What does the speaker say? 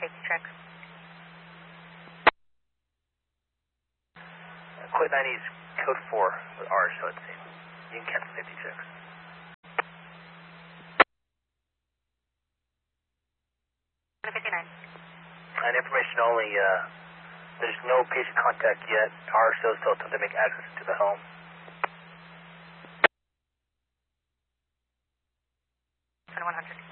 safety check. Quit 90 is code 4 with R, so it's safe. You can cancel safety checks. And information only, there's no patient contact yet. RSO is still attempting to make access to the home. 100.